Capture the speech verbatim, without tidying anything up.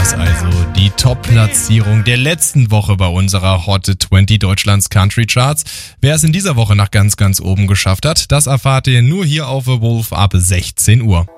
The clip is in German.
das also die Top-Platzierung der letzten Woche bei unserer Hot zwanzig Deutschlands Country Charts. Wer es in dieser Woche nach ganz, ganz oben geschafft hat, das erfahrt ihr nur hier auf The Wolf ab sechzehn Uhr.